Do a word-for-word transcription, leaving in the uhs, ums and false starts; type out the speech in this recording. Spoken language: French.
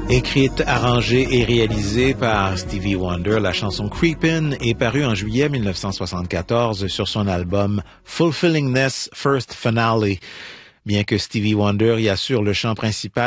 Écrite, arrangée et réalisée par Stevie Wonder, la chanson Creepin' est parue en juillet mille neuf cent soixante-quatorze sur son album Fulfillingness First Finale. Bien que Stevie Wonder y assure le chant principal,